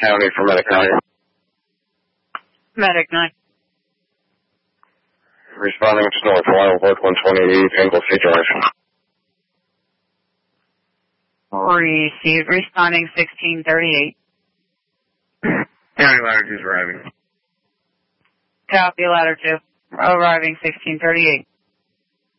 County for Medic 9. Medic 9. Responding to North Wild Work 128, Anglesey Drive. Received. Responding 1638. County Ladder 2's arriving. Copy, Ladder 2. Arriving 1638.